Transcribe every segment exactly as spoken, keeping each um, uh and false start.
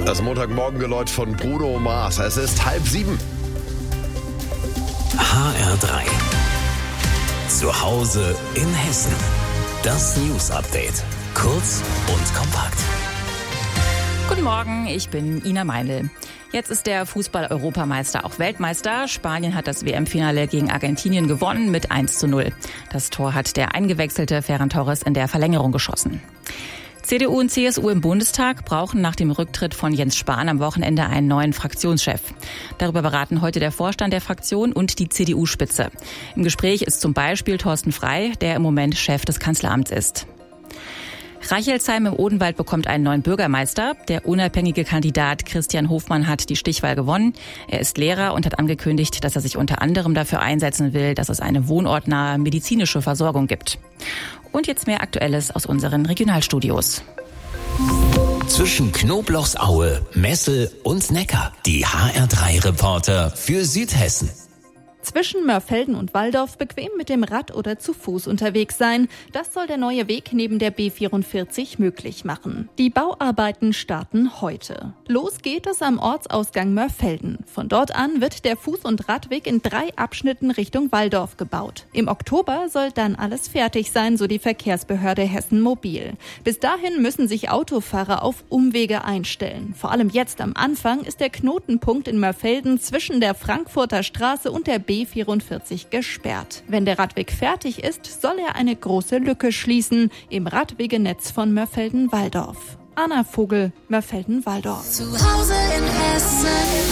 Das Montagmorgengeläut von Bruno Mars. Es ist halb sieben. H R drei. Zu Hause in Hessen. Das News Update. Kurz und kompakt. Guten Morgen, ich bin Ina Meinl. Jetzt ist der Fußball-Europameister auch Weltmeister. Spanien hat das W M-Finale gegen Argentinien gewonnen mit eins zu null. Das Tor hat der eingewechselte Ferran Torres in der Verlängerung geschossen. C D U und C S U im Bundestag brauchen nach dem Rücktritt von Jens Spahn am Wochenende einen neuen Fraktionschef. Darüber beraten heute der Vorstand der Fraktion und die C D U-Spitze. Im Gespräch ist zum Beispiel Thorsten Frey, der im Moment Chef des Kanzleramts ist. Reichelsheim im Odenwald bekommt einen neuen Bürgermeister. Der unabhängige Kandidat Christian Hofmann hat die Stichwahl gewonnen. Er ist Lehrer und hat angekündigt, dass er sich unter anderem dafür einsetzen will, dass es eine wohnortnahe medizinische Versorgung gibt. Und jetzt mehr Aktuelles aus unseren Regionalstudios. Zwischen Knoblauchsaue, Messel und Neckar. Die H R drei Reporter für Südhessen. Zwischen Mörfelden und Walldorf bequem mit dem Rad oder zu Fuß unterwegs sein. Das soll der neue Weg neben der B vierundvierzig möglich machen. Die Bauarbeiten starten heute. Los geht es am Ortsausgang Mörfelden. Von dort an wird der Fuß- und Radweg in drei Abschnitten Richtung Walldorf gebaut. Im Oktober soll dann alles fertig sein, so die Verkehrsbehörde Hessen Mobil. Bis dahin müssen sich Autofahrer auf Umwege einstellen. Vor allem jetzt am Anfang ist der Knotenpunkt in Mörfelden zwischen der Frankfurter Straße und der B vierundvierzig gesperrt. Wenn der Radweg fertig ist, soll er eine große Lücke schließen im Radwegenetz von Mörfelden-Walldorf. Anna Vogel, Mörfelden-Walldorf. Zu Hause in Hessen.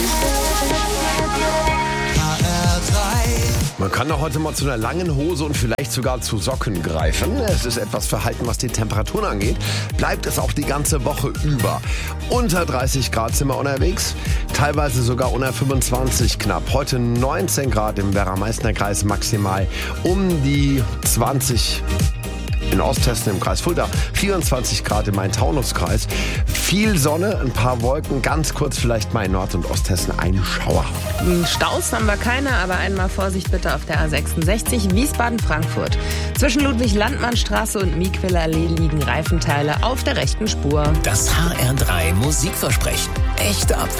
H R drei. Man kann doch heute mal zu einer langen Hose und vielleicht sogar zu Socken greifen. Es ist etwas verhalten, was die Temperaturen angeht. Bleibt es auch die ganze Woche über. Unter dreißig Grad sind wir unterwegs, teilweise sogar unter fünfundzwanzig knapp. Heute neunzehn Grad im Werra-Meißner-Kreis maximal, um die zwanzig in Osthessen im Kreis Fulda, vierundzwanzig Grad im Main-Taunus-Kreis. Viel Sonne, ein paar Wolken, ganz kurz vielleicht mal in Nord- und Osthessen ein Schauer. Staus haben wir keine, aber einmal Vorsicht bitte auf der A sechsundsechzig Wiesbaden-Frankfurt. Zwischen Ludwig-Landmann-Straße und Miqueler-Allee liegen Reifenteile auf der rechten Spur. Das H R drei Musikversprechen. Echte Abwechslung.